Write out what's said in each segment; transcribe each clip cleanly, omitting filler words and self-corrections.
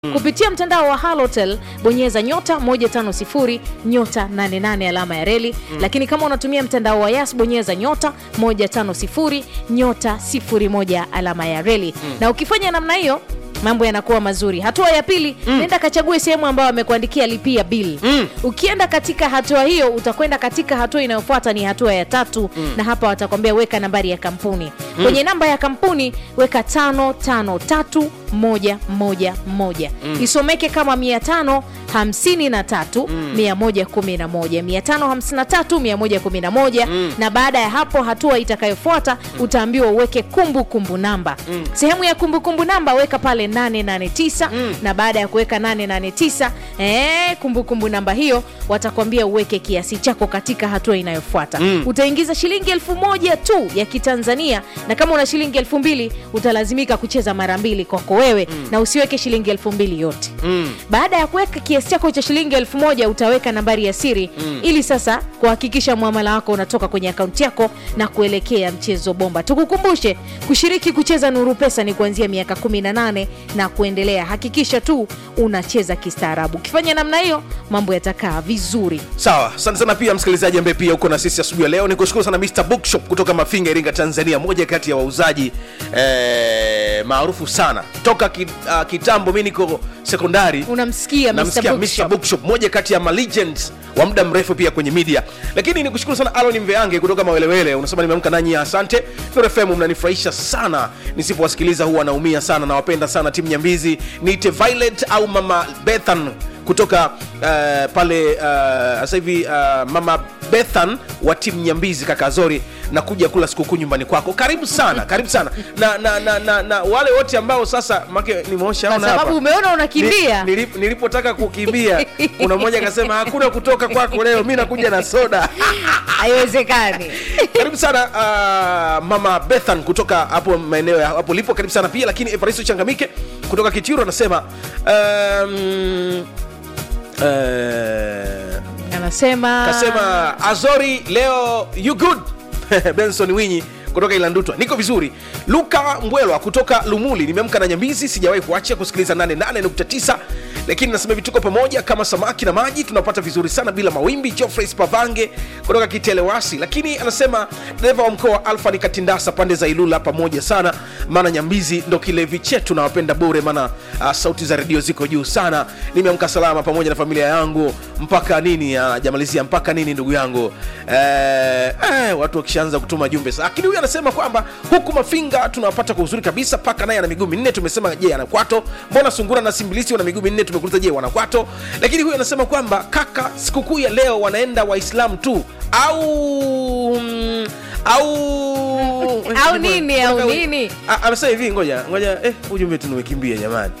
Kupitia mtandao wa Halotel bonyeza nyota 150 nyota 88 alama ya reli. Lakini kama unatumia mtandao wa Yas bonyeza nyota 150 nyota 01 alama ya reli. Na ukifanya namna hiyo mambo yanakuwa mazuri. Hatua ya pili, nenda kachague sehemu ambayo amekuandikia lipia bill. Ukienda katika hatua hiyo utakwenda katika hatua inayofuata, ni hatua ya 3. Na hapa watakwambia weka nambari ya kampuni. Kwenye namba ya kampuni weka 553111. Isomeke kama 553 na baada ya hapo hatua itakayofuata utaambiwa uweke kumbukumbu namba. Sehemu ya kumbukumbu namba weka pale 889 na baada ya kuweka 889 kumbukumbu namba hiyo watakwambia uweke kiasi chako katika hatua inayofuata. Utaingiza shilingi 1000 tu ya Kitanzania, na kama una shilingi 2000 utalazimika kucheza mara mbili kwako wewe, na usiweke shilingi 2000 yote. Baada ya kuweka kiasi chako cha shilingi 1000 utaweka nambari ya siri ili sasa kuhakikisha muamala wako unatoka kwenye akaunti yako na kuelekea mchezo bomba. Tukukumbushe kushiriki kucheza Nuru Pesa ni kuanzia miaka 18 na kuendelea. Hakikisha tu unacheza kistaarabu. Ukifanya namna hiyo mambo yatakaa vizuri. Sawa, asante sana pia msikilizaji ambaye pia uko na sisi asubuhi ya leo. Nikushukuru sana Mr Bookshop kutoka Mafinga, Iringa, Tanzania, moja kati ya wauzaji maarufu sana. Toka kitambo mimi niko sekondari. Unamsikia Mr Bookshop, moja kati ya legends wa muda mrefu pia kwenye media. Lakini nikushukuru sana Alon Mveange kutoka Mawelewele. Unasema nimeamka nanyi, asante. Nuru FM mnanifurahisha sana. Nisipowasikiliza huwa naumia sana. Nawapenda sana timu Nyambizi. Niite Violet au Mama Bethan kutoka pale sasa hivi Mama Bethan wa timu Nyambizi, kaka Zori, na kuja kula sikukuu nyumbani kwako. Karibu sana, karibu sana. Na wale wote ambao sasa make nimeoshaona hapa. Sababu umeona unakimbia. Nilipotaka kukimbia kuna mmoja akasema hakuna kutoka kwako leo, mimi nakuja na soda. Haiwezekani. Karibu sana Mama Bethan kutoka hapo maeneo hapo lipo, karibu sana pia. Lakini Evaristo Changamike kutoka Kitiro anasema kasema Azori leo you good. Benson Winyi kutoka Ilandutwa, niko vizuri. Luka Mbwelwa kutoka Lumuli, nimeamka na Nyambizi, sijawahi kuacha kusikiliza 88.9, lakini nasema vituko pamoja kama samaki na maji, tunapata vizuri sana bila mawimbi. Geoffrey Spavange kutoka Kitelewasi, lakini anasema dereva wa mkoa Alfa ni Katindasa pande za Ilula, pamoja sana maana Nyambizi ndo kilevi chetu, na wapenda bure maana sauti za redio ziko juu sana. Nimeamka salama pamoja na familia yangu mpaka nini, jamalizia mpaka nini ndugu yangu. Watu wakishaanza kutuma jumbe. Lakini huyu anasema kwamba huku Mafinga tunawapata kwa uzuri kabisa. Paka naye ana miguu minne, tumesema je anakwato. Mbona Sungura na Simbilisi wana miguu minne, tumekuuliza je wanakwato. Lakini huyu anasema kwamba kaka, sikukuu ya leo wanaenda Waislamu tu au nini? Amesema hivi, ngoja ujumbe tu umekimbia jamani.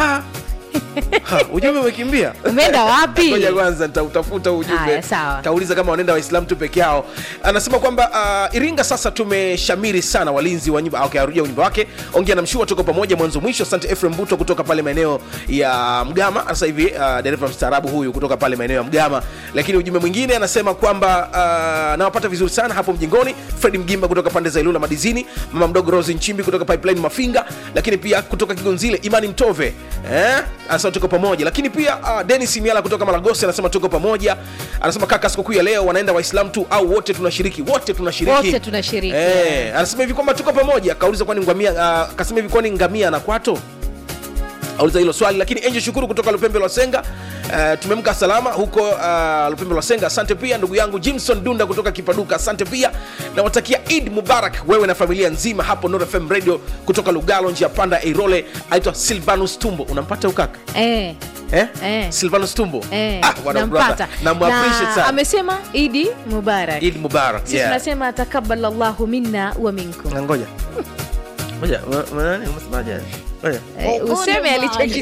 Ujumbe umekimbia. Umeenda wapi? Ngoja kwanza nitautafuta ujumbe. Kauliza kama wanaenda Waislamu tu peke yao. Anasema kwamba Iringa sasa tumeshamiri sana walinzi wa nyumba. Okay, arudia ujumbe wake. Ongea na Mshua tuko pamoja mwanzo mwisho. Asante Ephraim Buto kutoka pale maeneo ya Mgama. Sasa hivi dereva mstaarabu huyu kutoka pale maeneo ya Mgama. Lakini ujumbe mwingine anasema kwamba nawapata vizuri sana hapo Mjingoni. Fred Mgimba kutoka pande za Ilula Madizini. Mama mdogo Rose Nchimbi kutoka Pipeline Mafinga. Lakini pia kutoka Kigonzile Imani Mtove. Anasema tuko pamoja. Lakini pia Dennis Miala kutoka Malagosi anasema tuko pamoja. Anasema kaka, sikukuu ya leo wanaenda Waislamu tu au wote tunashiriki? Wote tunashiriki. Anasema hivi kwamba tuko pamoja. Kauliza kwani ngamia, akasema hivi kwani ngamia na kwato? Auliza hilo swali. Lakini Angel Shukuru kutoka Lupembe Lwa Senga, tumemka salama huko Lupembe Lwa Senga. Asante pia ndugu yangu Jimson Dunda kutoka Kipaduka. Asante pia na watakia Eid Mubarak wewe na familia nzima hapo Nuru FM Radio kutoka Lugalo njia panda Irole. Aitwa Silvanus Tumbo. Unampata ukaka? Silvanus Tumbo. Nampata. Na appreciate sana. Amesema Eid Mubarak. Eid Mubarak. Sisi tunasema takabbalallahu minna wa minkum. Ngoja. Umesemaje? Useme alichokisema.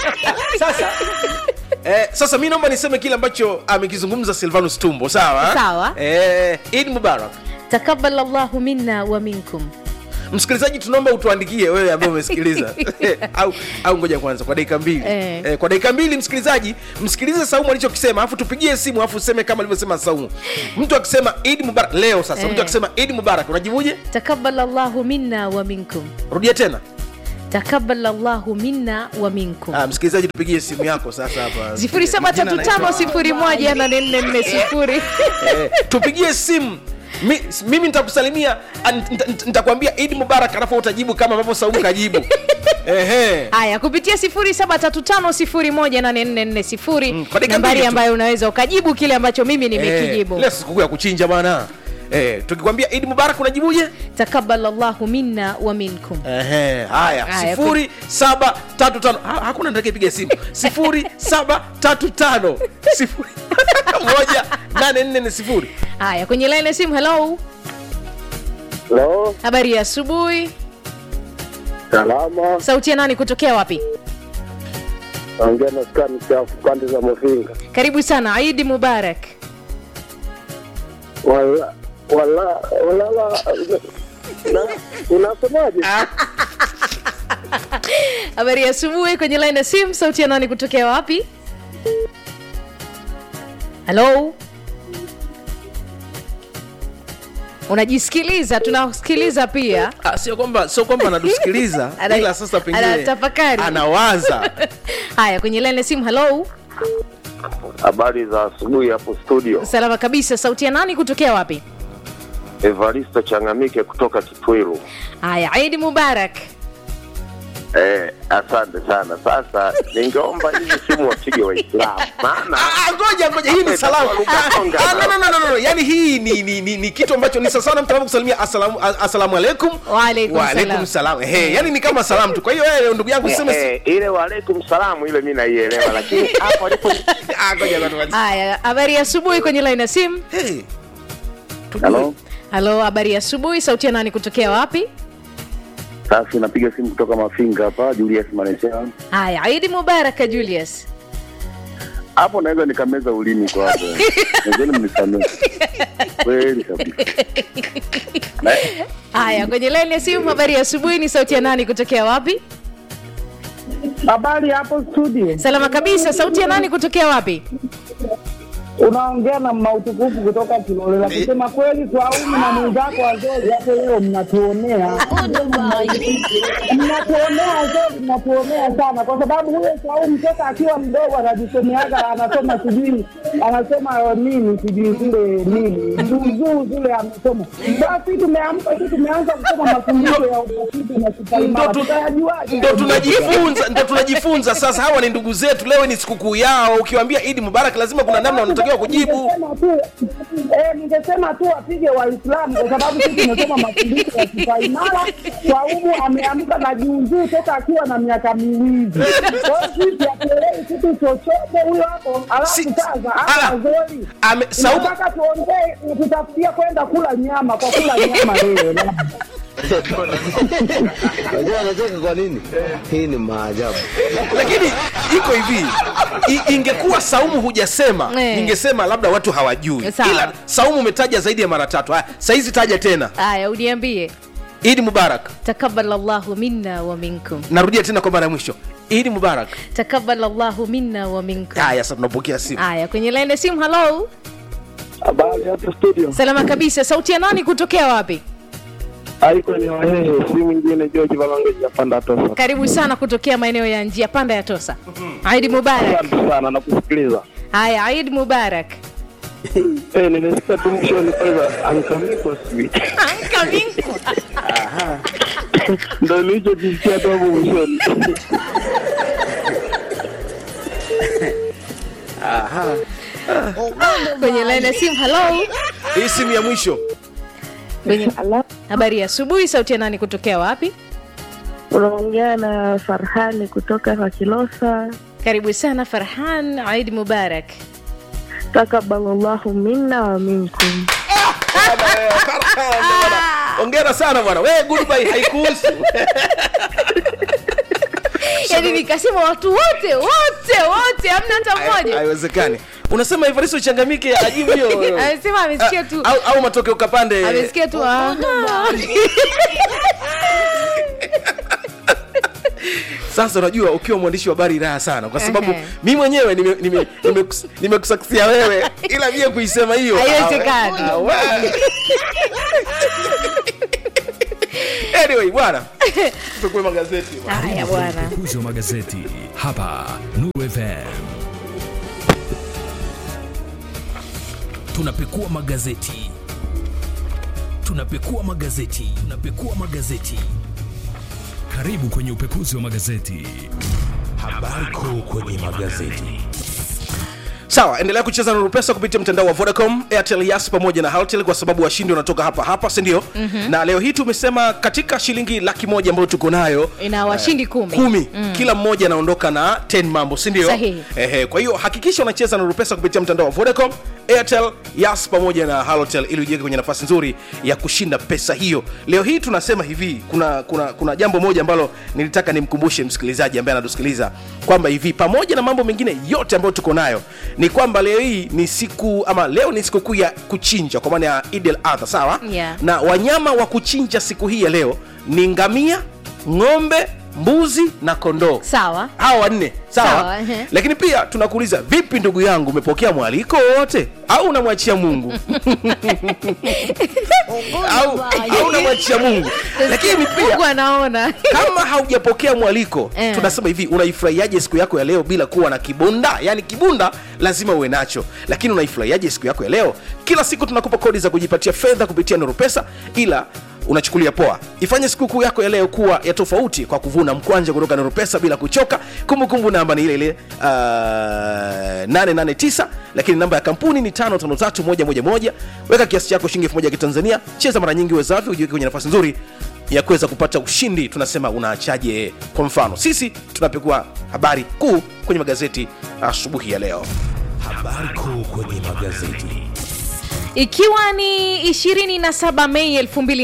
Sasa mimi naomba niseme kile ambacho amekizungumza Silvanus Tumbo, sawa? Eid Mubarak. Takabbalallahu minna wa minkum. Msikilizaji, tunaomba utuandikie wewe ambaye umesikiliza. au ngoja kwanza kwa dakika 2. Kwa dakika 2 msikilizaji, msikilize Saumu alichokisema, afu tupigie simu afu useme kama alivyosema Saumu. Mtu akisema Eid Mubarak leo sasa, mtu akisema Eid Mubarak unajibuje? Takabbalallahu minna wa minkum. Rudia tena. Takabbalallahu minna wa minkum. Msikilizaji, tupigie simu yako sasa hapa 0735018440. Tupigie simu. Mimi nitakusalimia, nitakwambia Eid Mubarak, alafu utajibu kama ambavyo Saumu kajibu. Haya, kupitia 0735018440 nambari ambayo unaweza ukajibu kile ambacho mimi nimekijibu. Leo siku ya kuchinja bwana. Tukikwambia Eid Mubarak unajibuje? Takabbalallahu minna wa minkum. Haya, 0735 hakuna ndake piga simu. 0735 18440. Haya, kwenye line ya simu. Hello. Hello. Habari ya asubuhi. Salama. Sauti ya nani kutokea wapi? Ongea na Scan Chafu pande za Mafinga. Karibu sana, Eid Mubarak. Wala unasemaje? Habari ya asubuhi, kwenye line ya simu. Sauti ya nani kutokea wapi? Hello. Unajisikiliza, tunasikiliza pia. Sio kwamba anatusikiliza ila sasa pengine anatafakari, anawaza. Haya, kwenye line ya simu. Hello. Habari za asubuhi hapo studio. Salama kabisa. Sauti ya nani kutokea wapi? Evaristo Changamike kutoka Kitwiru. Haya, Eid Mubarak. Asante sana. Sasa ningeomba hizi simu wapige Waislamu. Maana ngoja hii ni salamu. No. Yaani hii ni kitu ambacho ni sana mtu anapokusalimia assalamu alaikum. Wa alaikum salam. Yaani ni kama salamu tu. Kwa hiyo wewe ndugu yangu sema ile wa alaikum salamu ile mimi naielewa, lakini hapo alipo ngoja. Haya, habari ya asubuhi, kwenye line ya simu. Hello, habari ya asubuhi. Sauti ya nani kutokea wapi? Sasa napiga simu kutoka Mafinga hapa, Julius Manesha. Haya, Eid Mubarak Julius. Hapo naweza nikameza ulimi kwa hapo. Naweza mnisamehe. Kweli kabisa. Haya, kwenye line ya simu. Habari ya asubuhi, ni sauti ya nani kutokea wapi? Habari hapo studio. Salama kabisa. Sauti ya nani kutokea wapi? Unaongea na Mautukufu kutoka Kilolela. Kusema kweli, Swaumu na mwenzako Azori hapo leo mnatuonea. Mnatuonea sana, kwa sababu huyo Swaumu toka akiwa mdogo anajisomeaga, anasoma sijui, anasoma nini sijui zile nini. Juu zile amesoma. Basi tumeanza kusoma mafundisho ya utafiti na kipaimara. Ndio tunajifunza sasa. Hawa ni ndugu zetu, leo ni sikukuu yao. Ukiwaambia Eid Mubarak lazima kuna namna unatakiwa kujibu. Ningesema tu apige Waislamu, kwa sababu sisi tunasoma mafundisho ya kipaimara. Swaumu ameamka na juu toka akiwa na miaka 2. Kwa hiyo sisi atuelewi kitu chochote huyo hapo. Alafu sasa Azori nataka tuongee, tutafikia kwenda kula nyama leo. Unajua kwa nini? Hii ni maajabu. Lakini iko hivi, ingekuwa Saumu hujasema, ningesema labda watu hawajui. Ila Saumu umetaja zaidi ya mara 3. Sasa hizi taja tena. Haya, uniambie. Eid Mubarak. Takabbalallahu minna wa minkum. Narudia tena kwa mara ya mwisho. Eid Mubarak. Takabbalallahu minna wa minkum. Haya, sasa tunapokea simu. Haya, kwenye line ya simu. Hello. Habari hapo studio. Salama kabisa. Sauti ya nani kutokea wapi? Haiko ni wewe, si mwingine George Valonge ya Panda Tosa. Karibu sana kutokea maeneo ya njia panda ya Tosa. Eid Mubarak. Asante sana, nakusikiliza. Haya, Eid Mubarak. Nimesikia tu mshoni kwanza ankamiko sweet. Ankamiko. Ndio nilichojisikia tu hapo mshoni. Kwenye line ya simu. Hello. Hii simu ya mwisho. Habari ya asubuhi. Sauti ya nani kutokea wapi? Unaongea na Farhani kutoka kwa Kilosa. Karibu sana Farhan, Eid Mubarak. Takabbalallahu minna wa minkum. Hongera sana bwana. Wewe goodbye haikuhusu. Yaani nikasema watu wote hamna hata mmoja. Haiwezekani. Unasema Evaristo Changamike ajibu hiyo. Anasema amesikia tu. Au matokeo kapande. Amesikia tu. Sasa unajua ukiwa mwandishi wa habari raha sana, kwa sababu mimi mwenyewe nimekusakisia wewe, ila mimi kuisema hiyo haiwezekani. Anyway bwana, tukue magazeti bwana. Haya bwana. Kuzo magazeti hapa Nuru FM. Tunapekua magazeti. Karibu kwenye upekuzi wa magazeti. Habari kuu kwenye magazeti. Sawa, endelea kucheza Nuru Pesa kupitia mtandao wa Vodacom, Airtel, Yas pamoja na Halotel kwa sababu washindi wanatoka hapa, si ndio? Na leo hii tumesema katika shilingi 100,000 ambayo tuko nayo ina washindi 10. Kila mmoja anaondoka na 10 mambo, si ndio? Kwa hiyo hakikisha unacheza Nuru Pesa kupitia mtandao wa Vodacom, Airtel, Yas pamoja na Halotel ili ujiweke kwenye nafasi nzuri ya kushinda pesa hiyo. Leo hii tunasema hivi, kuna jambo moja ambalo nilitaka nimkumbushe msikilizaji ambaye anatusikiliza kwamba hivi pamoja na mambo mengine yote ambayo tuko nayo ni kwamba leo hii ni leo ni siku kuu ya kuchinja kwa maana ya Eid al-Adha, sawa? Yeah. Na wanyama wa kuchinja siku hii ya leo ni ngamia, ng'ombe, mbuzi na kondoo. Sawa. Hao wanne, sawa? Sawa. Lakini pia tunakuuliza, vipi ndugu yangu, umepokea mwaliko wote au unamwachia Mungu? au unamwachia Mungu? Lakini pia Mungu anaona. Kama haujapokea mwaliko, tunasema hivi, unaifurahiaje siku yako ya leo bila kuwa na kibunda? Yaani kibunda lazima uwe nacho. Lakini unaifurahiaje siku yako ya leo? Kila siku tunakupa kodi za kujipatia fedha kupitia Nuru Pesa, ila unachukulia poa. Ifanye sikukuu yako ya leo kuwa ya tofauti kwa kuvuna mkwanja kutoka Nuru Pesa bila kuchoka. Kumbukumbu namba ni ile 889, lakini namba ya kampuni ni 553111. Weka kiasi chako shilingi 1000 ya Kitanzania. Cheza mara nyingi uwezavyo, ujiweke kwenye nafasi nzuri ya kuweza kupata ushindi. Tunasema unaachaje? Kwa mfano, sisi tunapekua habari kuu kwenye magazeti asubuhi ya leo. Habari kuu kwenye magazeti. Ikiwa ni 27 Mei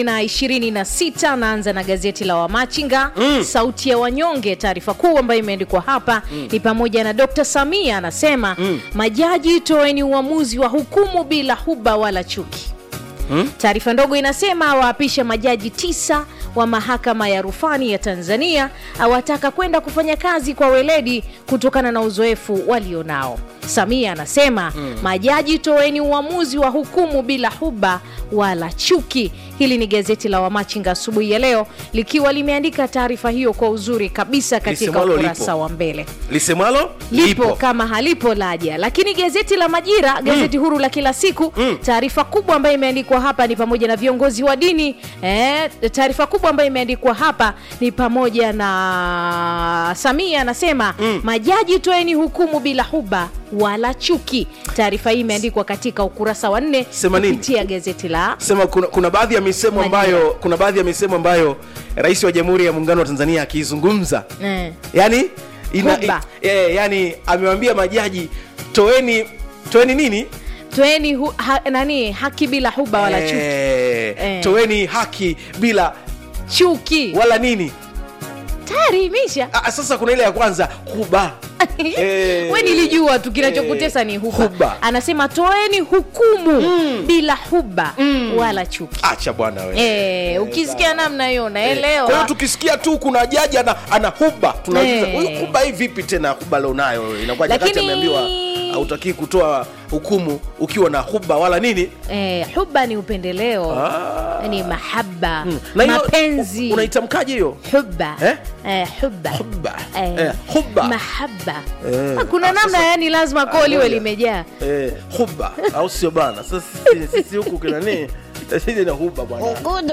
2026, naanza na gazeti la Wamachinga, Sauti ya Wanyonge. Taarifa kuu ambayo imeandikwa hapa ni pamoja na Dr. Samia anasema majaji toeni uamuzi wa hukumu bila huba wala chuki. Taarifa ndogo inasema waapisha majaji 9 wa mahakama ya rufani ya Tanzania, awataka kwenda kufanya kazi kwa weledi kutokana na uzoefu walionao. Samia anasema majaji toeni uamuzi wa hukumu bila huba wala chuki. Hili ni gazeti la Wamachinga asubuhi ya leo likiwa limeandika taarifa hiyo kwa uzuri kabisa katika ukurasa wa mbele. Lisemalo lipo, kama halipo laja. Lakini gazeti la Majira, gazeti huru la kila siku, taarifa kubwa ambayo imeandikwa hapa ni pamoja na viongozi wa dini. Taarifa kubwa ambayo imeandikwa hapa ni pamoja na Samia anasema majaji toeni hukumu bila huba wala chuki. Taarifa hii imeandikwa katika ukurasa wa 4 kupitia gazeti la sema. Kuna baadhi ya misemo ambayo Rais wa Jamhuri ya Muungano wa Tanzania akizungumza yani yani amewambia majaji toeni nini? Toeni haki bila huba wala chuki. Toeni haki bila chuki wala nini? Tayari imeisha. Sasa kuna ile ya kwanza huba. Wewe nilijua tu kinachokutesa ni huba. Anasema toeni hukumu bila huba wala chuki. Acha bwana wewe. Ukisikia namna hiyo naelewa. Kwa hiyo tukisikia tu kuna jaji ana huba, tunauliza huyu huba hii vipi tena? Huba leo nayo wewe inakuwa kati ameambiwa hautaki kutoa hukumu ukiwa na huba wala nini? Huba ni upendeleo. Ni mahaba, mapenzi. Unaitamkaje hiyo? Huba. Huba. Huba. Mahaba. Kuna namna yani lazima koli iwe limejaa. Huba au sio bana? Sasa sisi huku kina nini? Sisi na huba bwana.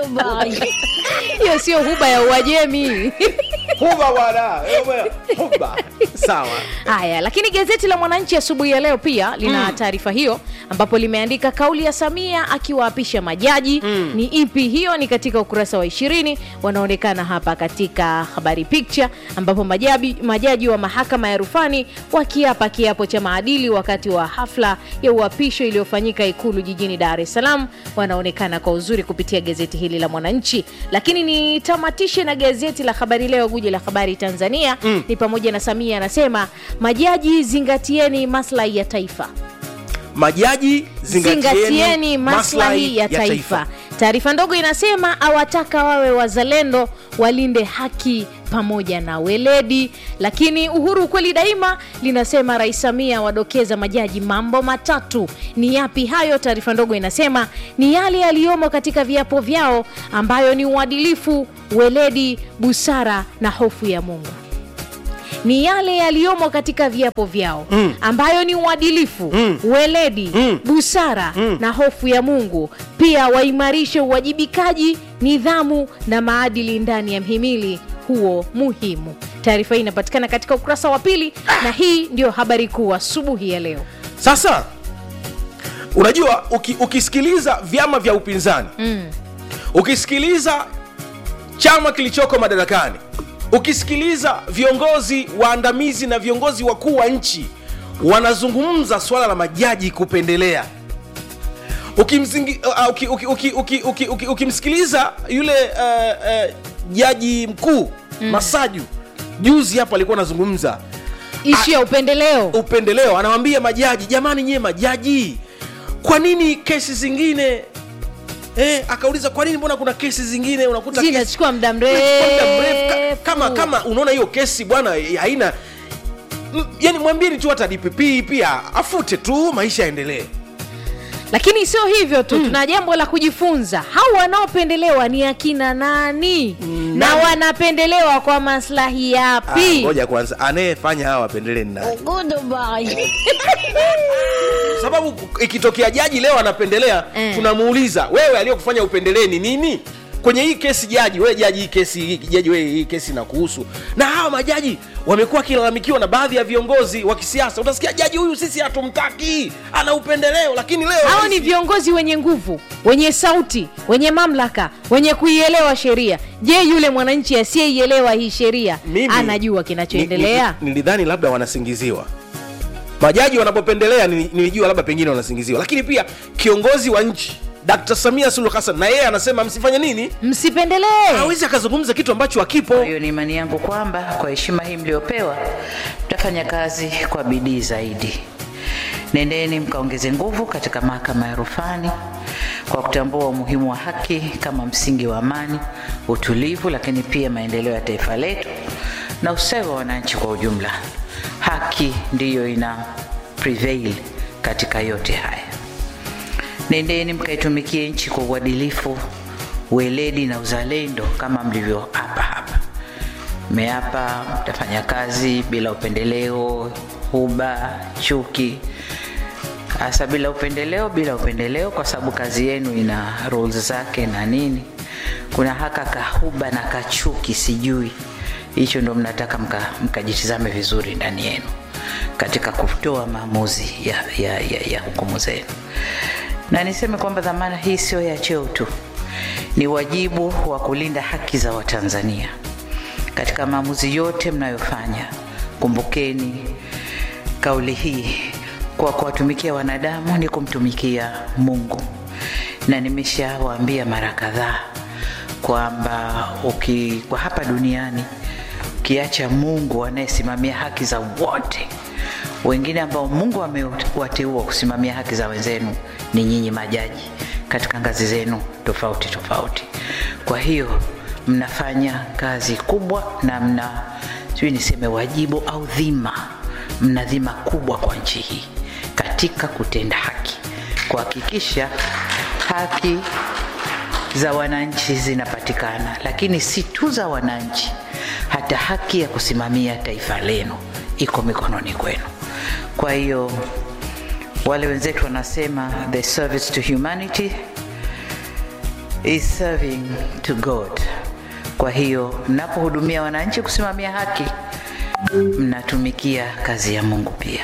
Hiyo sio huba ya Uajemi. Huba bwana. Huba. Sawa. Haya, lakini gazeti la Mwananchi asubuhi ya leo pia lina taarifa hiyo ambapo limeandika kauli ya Samia akiwaapisha majaji. Ni ipi hiyo? Ni katika ukurasa wa 20, wanaonekana hapa katika habari picture ambapo majaji wa mahakama ya rufani wakiapa kiapo cha maadili wakati wa hafla ya uapisho iliyofanyika Ikulu jijini Dar es Salaam, wanaonekana kwa uzuri kupitia gazeti hili la Mwananchi. Lakini nitamatishe na gazeti la Habari Leo, guji la habari Tanzania. Ni pamoja na Samia anasema majaji zingatieni maslahi ya taifa. Majaji zingatieni maslahi ya taifa. Taarifa ndogo inasema awataka wawe wazalendo, walinde haki pamoja na weledi. Lakini Uhuru Kweli Daima linasema Rais Samia wadokeza majaji mambo matatu. Ni yapi hayo? Taarifa ndogo inasema ni yale yaliyomo katika viapo vyao ambayo ni uadilifu, weledi, busara na hofu ya Mungu. Ni yale yaliyomo katika viapo vyao ambayo ni uadilifu, weledi, busara na hofu ya Mungu. Pia waimarishe uwajibikaji, nidhamu na maadili ndani ya mhimili huo muhimu. Taarifa hii inapatikana katika ukurasa wa pili na hii ndio habari kuu asubuhi ya leo. Sasa unajua ukisikiliza vyama vya upinzani, ukisikiliza chama kilichoko madarakani, ukisikiliza viongozi waandamizi na viongozi wakuu wa nchi wanazungumza swala la majaji kupendelea. Ukimsikiliza yule jaji mkuu Masaju juzi hapa alikuwa anazungumza ishi ya upendeleo. Anawaambia majaji, jamani nyie majaji, kwa nini kesi zingine akauliza kwa nini mbona kuna kesi zingine unakuta zinachukua muda mrefu. Kama unaona hiyo kesi bwana haina, yani mwambieni tu hata DPP pia afute tu, maisha yaendelee. Lakini sio hivyo tu, tuna jambo la kujifunza. Hao wanaopendelewa ni akina nani? Na wanapendelewa kwa maslahi yapi? Ngoja kwanza, anayefanya hawa wapendelee ni nani? Goodbye. Sababu ikitokea jaji leo anapendelea, tunamuuliza wewe aliyokufanya upendelee ni nini? Kwenye hii kesi jaji, wewe jaji hii kesi na kuhusu. Na hawa majaji wamekuwa kilalamikiwa na baadhi ya viongozi wa kisiasa. Utasikia jaji huyu sisi hatumtaki, ana upendeleo, lakini leo hao ni viongozi wenye nguvu, wenye sauti, wenye mamlaka, wenye kuielewa sheria. Je, yule mwananchi asiyeielewa hii sheria anajua kinachoendelea? Nilidhani labda wanasingiziwa. Majaji wanapopendelea nilijua labda pengine wanasingiziwa. Lakini pia kiongozi wa nchi Dr. Samia Suluhu Hassan na yeye anasema msifanye nini? Msipendelee. Hawezi akazungumza kitu ambacho hakipo. Kwa hiyo ni imani yangu kwamba kwa heshima hii mliopewa tutafanya kazi kwa bidii zaidi. Nendeni mkaongeze nguvu katika mahakama ya rufani kwa kutambua umuhimu wa haki kama msingi wa amani, utulivu, lakini pia maendeleo ya taifa letu na ustawi wa wananchi kwa ujumla. Haki ndiyo ina prevail katika yote haya. Nendeni mkaitumikie nchi kwa uadilifu, weledi na uzalendo kama mlivyo hapa. Mmeapa mtafanya kazi bila upendeleo, huba, chuki. Hasa bila upendeleo kwa sababu kazi yenu ina rules zake na nini. Kuna haka kahuba na kachuki sijui. Hicho ndo mnataka mkajitizame vizuri ndani yenu katika kutoa maamuzi ya hukumu zenu. Na niseme kwamba dhamana hii sio ya cheo tu. Ni wajibu wa kulinda haki za Watanzania. Katika maamuzi yote mnayofanya, kumbukeni kauli hii, kwa kuwatumikia wanadamu ni kumtumikia Mungu. Na nimeshawaambia mara kadhaa kwamba kwa hapa duniani ukiacha Mungu anayesimamia haki za wote, wengine ambao Mungu amewateua kusimamia haki za wenzenu ni nyinyi majaji katika ngazi zenu tofauti. Kwa hiyo mnafanya kazi kubwa na niseme wajibu au dhima. Mna dhima kubwa kwa nchi hii katika kutenda haki, kuhakikisha haki za wananchi zinapatikana, lakini si tu za wananchi, hata haki ya kusimamia taifa lenu iko mikononi kwenu. Kwa hiyo wale wenzetu wanasema the service to humanity is serving to God. Kwa hiyo mnapohudumia wananchi kusimamia haki, mnatumikia kazi ya Mungu pia.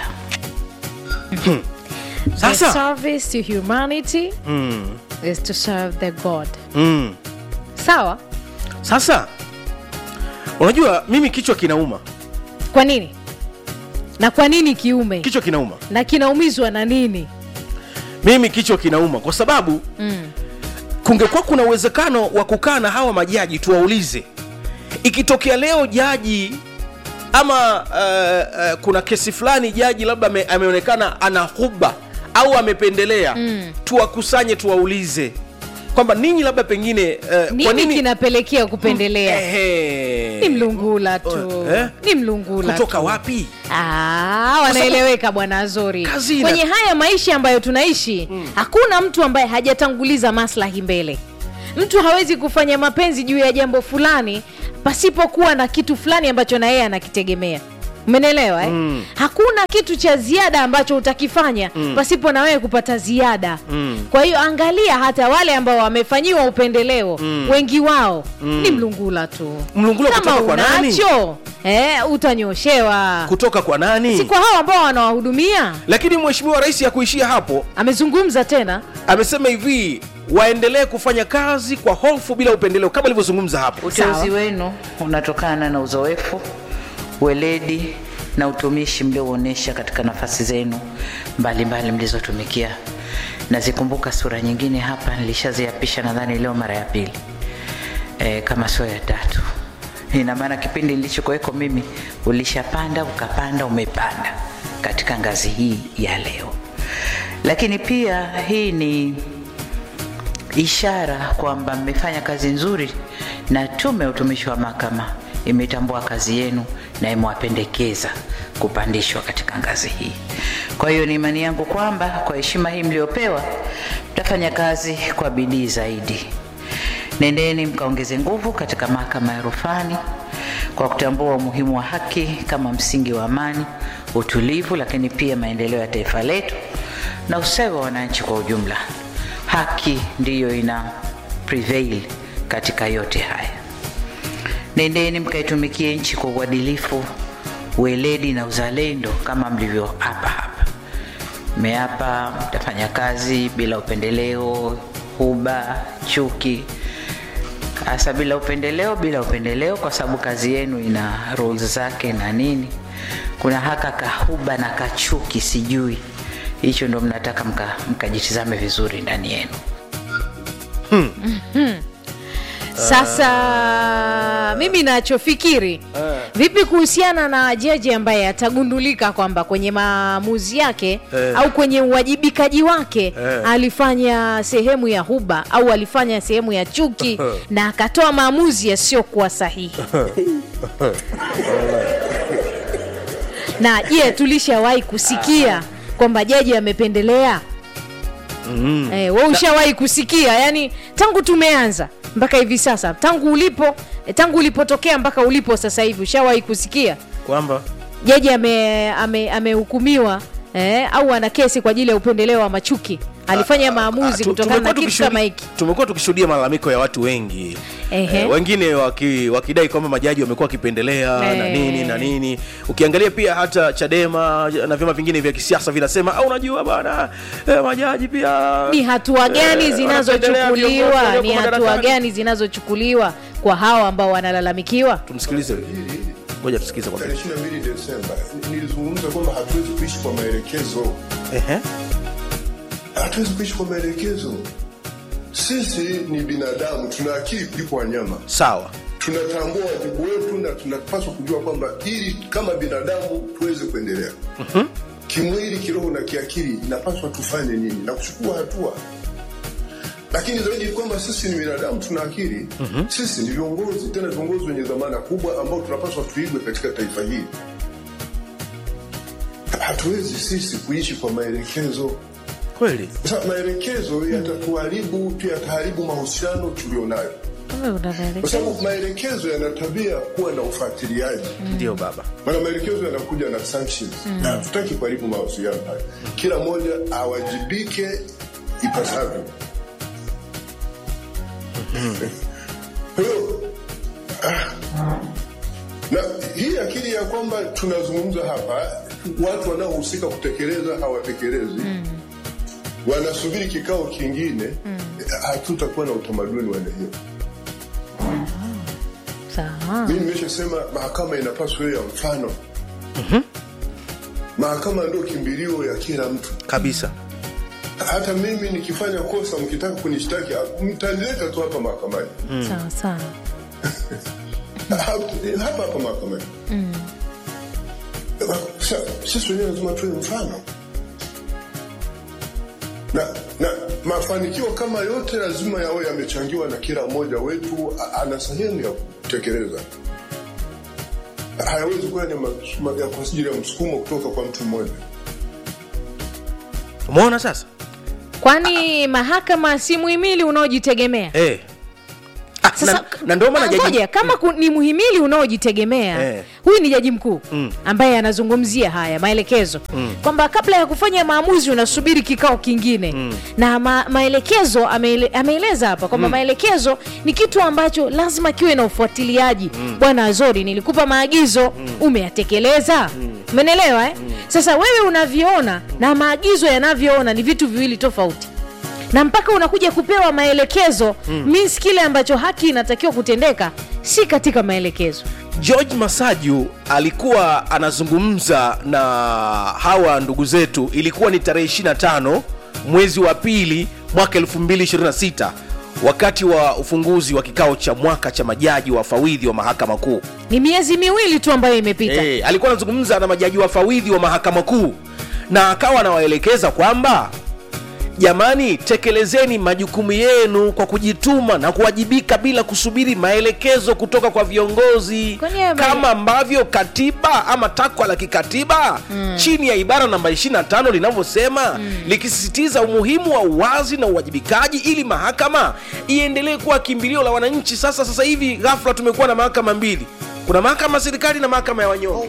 Sasa the service to humanity is to serve the God. Sawa? Sasa unajua mimi kichwa kinauma. Kwa nini? Na kwa nini kiume? Kichwa kinauma. Na kinaumizwa na nini? Mimi kichwa kinauma kwa sababu kungekuwa kuna uwezekano wa kukaa na hawa majaji tuwaulize, ikitokea leo jaji ama kuna kesi fulani jaji labda ameonekana ana huba au amependelea, tuwakusanye tuwaulize kwamba ninyi labda pengine kwa nini kinapelekea kupendelea? Ni mlungula tu. Ni mlungula kutoka tu. Wapi? Wanaeleweka bwana Azori. Kwenye haya maisha ambayo tunaishi, hakuna mtu ambaye hajatanguliza maslahi mbele. Mtu hawezi kufanya mapenzi juu ya jambo fulani pasipokuwa na kitu fulani ambacho na yeye anakitegemea. Umeelewa Hakuna kitu cha ziada ambacho utakifanya pasipo na wewe kupata ziada. Kwa hiyo angalia hata wale ambao wamefanyiwa upendeleo, wengi wao ni mlungula tu. Mlungula kutoka kwa nani? Utanyoshewa. Kutoka kwa nani? Si kwa hao ambao wanawahudumia. Lakini Mheshimiwa Rais hakuishia hapo. Amezungumza tena. Amesema hivi, waendelee kufanya kazi kwa hofu bila upendeleo kama alivyozungumza hapo. Uteuzi wenu unatokana na uzoefu, weledi na utumishi mlioonyesha katika nafasi zenu mbalimbali mlizotumikia. Nazikumbuka sura nyingine hapa nilishaziapisha nadhani leo mara ya pili. Kama sio ya tatu. Ina maana kipindi nilichokuweko mimi ulishapanda, ukapanda, umepanda katika ngazi hii ya leo. Lakini pia hii ni ishara kwamba mmefanya kazi nzuri na Tume ya Utumishi wa Mahakama imetambua kazi yenu na imewapendekeza kupandishwa katika ngazi hii. Kwa hiyo ni imani yangu kwamba kwa heshima hii mliopewa mtafanya kazi kwa bidii zaidi. Nendeni mkaongeze nguvu katika Mahakama ya Rufani kwa kutambua umuhimu wa haki kama msingi wa amani, utulivu, lakini pia maendeleo ya taifa letu na ustawi wa wananchi kwa ujumla. Haki ndiyo ina prevail katika yote haya. Nendeni mkaitumikie nchi kwa uadilifu, weledi na uzalendo kama mlivyo hapa. Mmeapa mtafanya kazi bila upendeleo, huba, chuki. Hasa bila upendeleo kwa sababu kazi yenu ina rules zake na nini. Kuna haka kahuba na kachuki sijui. Hicho ndo mnataka mkajitizame vizuri ndani yenu. Sasa mimi nachofikiri vipi kuhusiana na jaji ambaye atagundulika kwamba kwenye maamuzi yake au kwenye uwajibikaji wake alifanya sehemu ya huba au alifanya sehemu ya chuki na akatoa maamuzi yasiyokuwa sahihi. Na tulishawahi kusikia kwamba jaji amependelea? Wewe ushawahi kusikia? Yani tangu tumeanza mpaka hivi sasa, tangu ulipotokea mpaka ulipo sasa hivi, ushawahi kusikia kwamba jaji amehukumiwa au ana kesi kwa ajili ya upendeleo wa machuki? Alifanya maamuzi kutokana na kitu kama hiki. Tumekuwa tukishuhudia malalamiko ya watu wengi. Wengine wakidai kwamba majaji wamekuwa kipendelea na nini. Ukiangalia pia hata Chadema na vyama vingine vya kisiasa vinasema unajua bana, majaji pia ni hatua gani zinazochukuliwa? Ni hatua gani zinazochukuliwa kwa hao ambao wanalalamikiwa? Tumsikilize. Ngoja tusikize kwa tarehe 22 Desemba nilizungumza kwamba hatuwezi kuishi kwa maelekezo. Hatuwezi kuishi kwa maelekezo. Sisi ni binadamu, tuna akili kuliko wanyama. Sawa. Tunatambua wajibu wetu na tunapaswa kujua kwamba ili kama binadamu tuweze kuendelea. Kimwili, kiroho na kiakili inapaswa tufanye nini na kuchukua hatua. Lakini zaidi kwamba sisi ni binadamu, tuna akili. Sisi ni viongozi, tena viongozi wenye dhamana kubwa ambao tunapaswa tuigwe katika taifa hili. Hatuwezi sisi kuishi kwa maelekezo. Kweli. Sasa maelekezo yatatuharibu, pia yataharibu mahusiano tulionayo. Kwa sababu maelekezo yana tabia kuwa na ufuatiliaji. Ndio baba. Maana maelekezo yanakuja na sanctions. Na hatutaki kuharibu mahusiano haya. Kila mmoja awajibike ipasavyo. Na hii akili ya kwamba tunazungumza hapa, watu wanaohusika kutekeleza hawatekelezi. Wanasubiri kikao kingine, hatutakuwa na utamaduni wa hiyo. Sawa. Mimi nimeshasema mahakama inapaswa ya mfano. Mahakama ndio kimbilio ya kila mtu. Kabisa. Hata mimi nikifanya kosa mkitaka kunishtaki, mtanileta tu hapa mahakamani. Sawa sawa. Hapa mahakamani. Sisi wenyewe lazima tuwe mfano. Na mafanikio kama yote lazima yawe yamechangiwa na kila mmoja wetu, ana sehemu ya kutekeleza. Hayawezi kuwa ni kwa ajili ya msukumo kutoka kwa mtu mmoja. Umeona sasa? Kwani mahakama si muhimili unaojitegemea? Sasa na ndio maana jaji kama ni muhimili unaojitegemea, huyu ni jaji mkuu ambaye anazungumzia haya maelekezo kwamba kabla ya kufanya maamuzi unasubiri kikao kingine na maelekezo ameeleza hapa kwamba maelekezo ni kitu ambacho lazima kiwe na ufuatiliaji. Bwana Azori, nilikupa maagizo, umeyatekeleza? Umeelewa Sasa wewe unavyoona na maagizo yanavyoona ni vitu viwili tofauti. Na mpaka unakuja kupewa maelekezo means kile ambacho haki inatakiwa kutendeka si katika maelekezo. George Masaju alikuwa anazungumza na hawa ndugu zetu, ilikuwa ni tarehe 25 mwezi wa pili mwaka 2026 wakati wa ufunguzi wa kikao cha mwaka cha majaji wafawidhi wa mahakama kuu. Ni miezi miwili tu ambayo imepita. Alikuwa anazungumza na majaji wafawidhi wa mahakama kuu na akawa anawaelekeza kwamba jamani, tekelezeni majukumu yenu kwa kujituma na kuwajibika bila kusubiri maelekezo kutoka kwa viongozi, kama ambavyo katiba ama takwa la kikatiba chini ya ibara namba 25 linavyosema, likisisitiza umuhimu wa uwazi na uwajibikaji ili mahakama iendelee kuwa kimbilio la wananchi. Sasa hivi ghafla tumekuwa na mahakama mbili. Kuna mahakama serikali na mahakama ya wanyonge.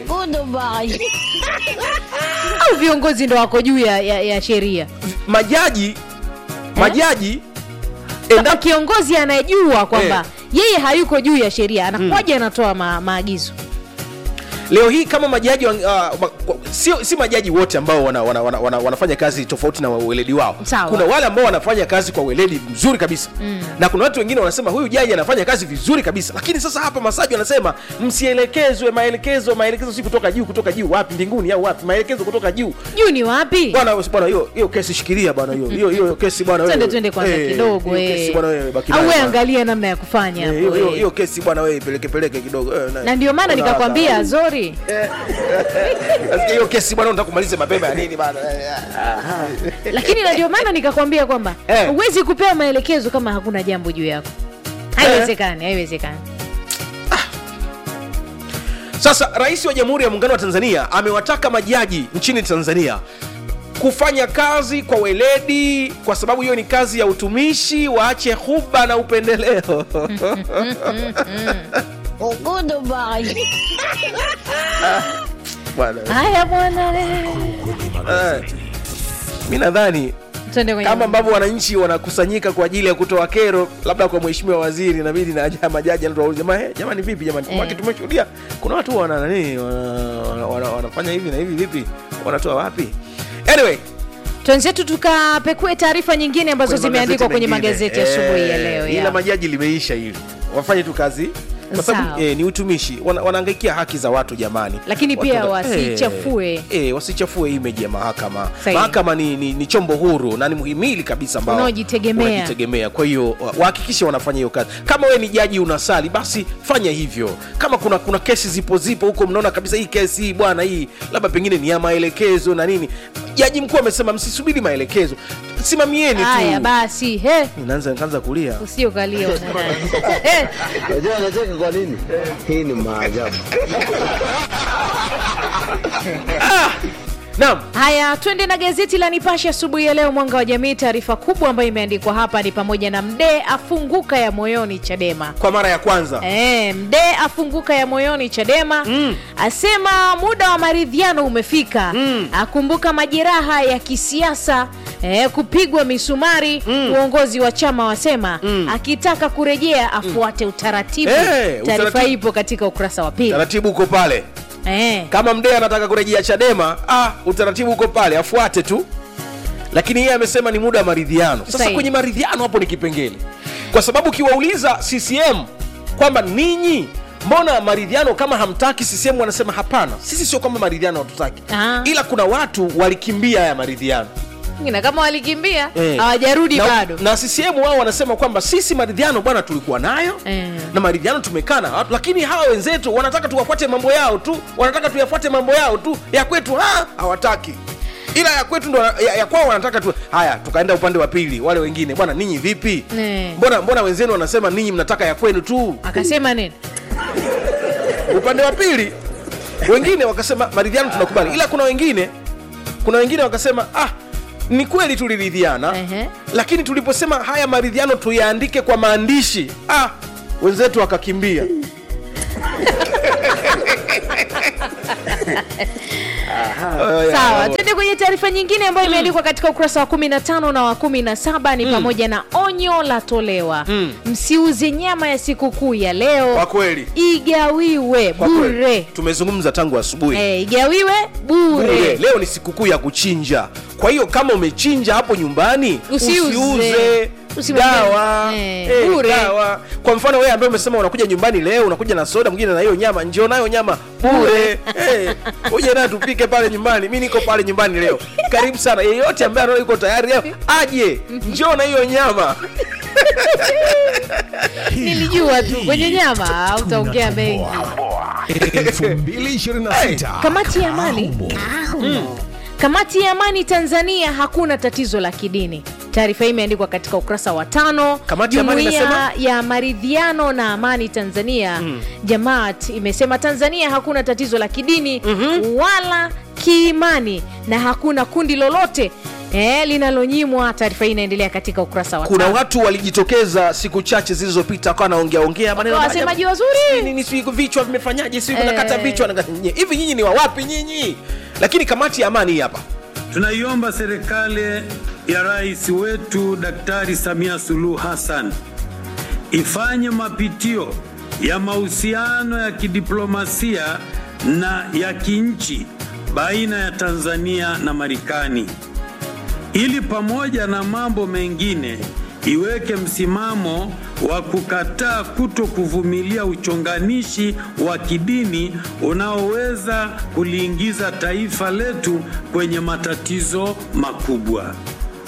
Au viongozi ndio wako juu ya sheria? Majaji kama kiongozi anayejua kwamba yeye hayuko juu ya sheria, anakuja anatoa maagizo. Leo hii kama majaji si majaji wote ambao wanafanya kazi tofauti na weledi wao. Kuna wale ambao wanafanya kazi kwa weledi mzuri kabisa. Na kuna watu wengine wanasema huyu jaji anafanya kazi vizuri kabisa. Lakini sasa hapa Masaju anasema msielekezwe maelekezo si kutoka juu wapi, mbinguni au wapi? Maelekezo kutoka juu. Juu ni wapi? Bwana hiyo kesi shikilia bwana, hiyo kesi bwana wewe. Twende kwanza kidogo kesi bwana wewe baki nayo. Au wewe angalia namna ya kufanya hapo. Hiyo kesi bwana wewe peleke kidogo. Na ndio maana nikakwambia Azori. Hiyo kesi bwana unataka kumaliza mapema ya nini bwana? Lakini ndio maana nikakwambia kwamba huwezi kupewa maelekezo kama hakuna jambo juu yako. Haiwezekani. Sasa Rais wa Jamhuri ya Muungano wa Tanzania amewataka majaji nchini Tanzania kufanya kazi kwa weledi, kwa sababu hiyo ni kazi ya utumishi, waache huba na upendeleo. Haya bwana. Mimi nadhani kama ambavyo wananchi wanakusanyika kwa ajili ya kutoa kero labda kwa mheshimiwa waziri, inabidi na majaji anatuuliza jamani vipi jamani, kwa kitu tumeshuhudia kuna watu wanafanya hivi na hivi, vipi wanatoa wapi? Anyway, Twenzetu tukapekue taarifa nyingine ambazo zimeandikwa kwenye magazeti asubuhi ya leo. Ila majaji limeisha hili. Wafanye tu kazi kwa sababu ni utumishi, wanahangaikia haki za watu jamani. Lakini pia wasichafue image ya mahakama. Mahakama ni chombo huru na ni muhimili kabisa ambao unajitegemea. Kwa hiyo wahakikishe wanafanya hiyo kazi. Kama wewe ni jaji unasali, basi fanya hivyo. Kama kuna kesi zipo huko, mnaona kabisa hii kesi hii bwana, hii labda pengine ni ya maelekezo na nini, jaji mkuu amesema msisubiri maelekezo, simamieni tu. Haya basi, nikaanza kulia. Usiokalia. Unajua kwa nini? Hii ni maajabu. Naam. Haya, twende na gazeti la Nipashe asubuhi ya leo Mwanga wa Jamii. Taarifa kubwa ambayo imeandikwa hapa ni pamoja na Mdee afunguka ya moyoni Chadema. Kwa mara ya kwanza. Mdee afunguka ya moyoni Chadema. Asema muda wa maridhiano umefika. Akumbuka majeraha ya kisiasa, kupigwa misumari. Uongozi wa chama wasema akitaka kurejea afuate utaratibu. Taarifa ipo katika ukurasa wa pili. Utaratibu uko pale. Kama Mdee anataka kurejea Chadema, utaratibu uko pale, afuate tu. Lakini yeye amesema ni muda wa maridhiano. Sasa kwenye maridhiano hapo ni kipengele. Kwa sababu kiwauliza CCM kwamba ninyi mbona maridhiano kama hamtaki, CCM wanasema hapana, sisi sio kwamba maridhiano hatutaki. Ila kuna watu walikimbia haya maridhiano. Na kama walikimbia hawajarudi bado. Na CCM wao wanasema kwamba sisi maridhiano bwana tulikuwa nayo na maridhiano tumekaa na watu, lakini hawa wenzetu wanataka tuwafuate mambo yao tu, wanataka tuyafuate mambo yao tu, ya kwetu hawataki. ila ya kwetu ndo ya kwao wanataka tu. Haya, tukaenda upande wa pili, wale wengine, bwana ninyi vipi? Mbona wenzenu wanasema ninyi mnataka ya kwenu tu? Akasema nini? Upande wa pili wengine wakasema maridhiano tunakubali, ila kuna wengine wakasema ni kweli tuliridhiana, lakini tuliposema haya maridhiano tuyaandike kwa maandishi, wenzetu wakakimbia. Sawa, twende kwenye taarifa nyingine ambayo imeandikwa katika ukurasa wa 15 na wa 17 ni pamoja na onyo la tolewa. Msiuze nyama ya sikukuu ya leo. Kwa kweli. Igawiwe bure. Tumezungumza tangu asubuhi. Igawiwe bure. Leo ni sikukuu ya kuchinja. Kwa hiyo kama umechinja hapo nyumbani, usiuze dawa. Dawa. Kwa mfano wewe ambaye umesema unakuja nyumbani leo, unakuja na soda, mwingine na hiyo nyama, njoo nayo nyama bure. Uje na tupike pale nyumbani. Mimi niko pale nyumbani leo. Karibu sana. Yeyote ambaye yuko tayari leo aje, njoo na hiyo nyama. Nilijua tu kwenye nyama utaongea mengi. 2026 Kamati ya amani. Kamati ya amani Tanzania, hakuna tatizo la kidini. Taarifa hii imeandikwa katika ukurasa wa 5. Jumuiya ya maridhiano na amani Tanzania Jamaat imesema Tanzania hakuna tatizo la kidini wala kiimani na hakuna kundi lolote linalonyimwa. Taarifa hii inaendelea katika ukurasa wa 5. Kuna watu walijitokeza siku chache zilizopita kwa naongea maneno wasemaji wazuri. Nini siku vichwa vimefanyaje, siku nakata vichwa na hivi, nyinyi ni wa wapi nyinyi? Lakini kamati ya amani hapa. Tunaiomba serikali ya rais wetu Daktari Samia Suluhu Hassan ifanye mapitio ya mahusiano ya kidiplomasia na ya kinchi baina ya Tanzania na Marekani, ili pamoja na mambo mengine iweke msimamo wa kukataa kutokuvumilia uchonganishi wa kidini unaoweza kuliingiza taifa letu kwenye matatizo makubwa.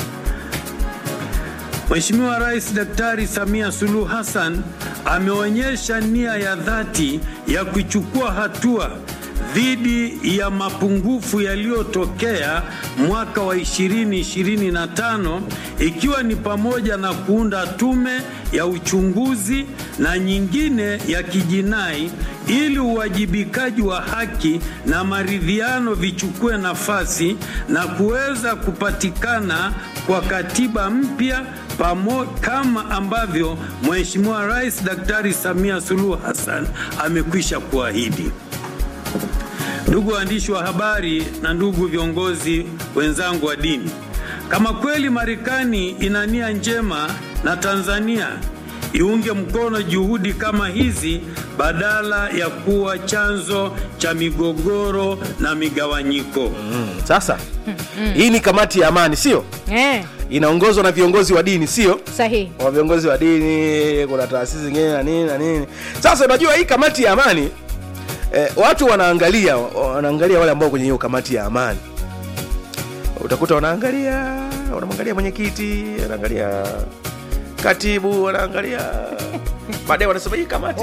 Mheshimiwa Rais Daktari Samia Suluhu Hassan ameonyesha nia ya dhati ya kuchukua hatua dhidi ya mapungufu yaliyotokea mwaka wa 2025, ikiwa ni pamoja na kuunda tume ya uchunguzi na nyingine ya kijinai ili uwajibikaji wa haki na maridhiano vichukue nafasi na kuweza kupatikana kwa katiba mpya kama ambavyo Mheshimiwa Rais Daktari Samia Suluhu Hassan amekwisha kuahidi. Ndugu waandishi wa habari na ndugu viongozi wenzangu wa dini, kama kweli Marekani ina nia njema na Tanzania iunge mkono juhudi kama hizi badala ya kuwa chanzo cha migogoro na migawanyiko. Sasa hii ni kamati ya amani, sio? Inaongozwa na viongozi wa dini, sio? Sahihi. Wa viongozi wa dini, kuna taasisi zingine na nini na nini. Sasa unajua hii kamati ya amani, watu wanaangalia wale ambao kwenye hiyo kamati ya amani. Utakuta wanamwangalia mwenyekiti, wanaangalia katibu, wanaangalia baadaye wanasema hii kamati.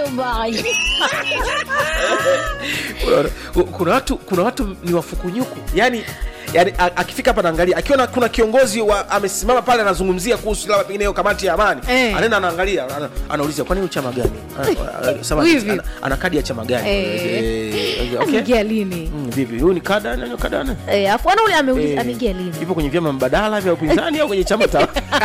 Kuna watu ni wafukunyuku. Yaani akifika hapa anaangalia, akiona kuna kiongozi amesimama pale anazungumzia kuhusu labda pengine hiyo kamati ya amani, anaenda anaangalia, anauliza kwani huyu chama gani? Ana kadi ya chama gani? Ameingia lini? Vipi? Huyu ni kada nani kada nani? Afu ana ule ameuliza ameingia lini? Ipo kwenye vyama mbadala vya upinzani au kwenye chama tawala?